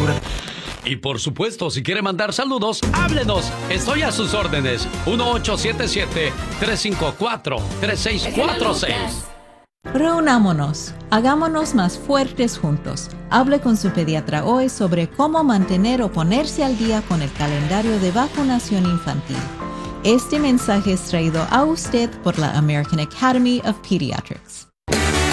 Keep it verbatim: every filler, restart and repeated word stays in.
cobertura. Y por supuesto, si quiere mandar saludos, háblenos. Estoy a sus órdenes. uno ocho siete siete, tres cinco cuatro, tres seis cuatro seis. Reunámonos, hagámonos más fuertes juntos. Hable con su pediatra hoy sobre cómo mantener o ponerse al día con el calendario de vacunación infantil. Este mensaje es traído a usted por la American Academy of Pediatrics.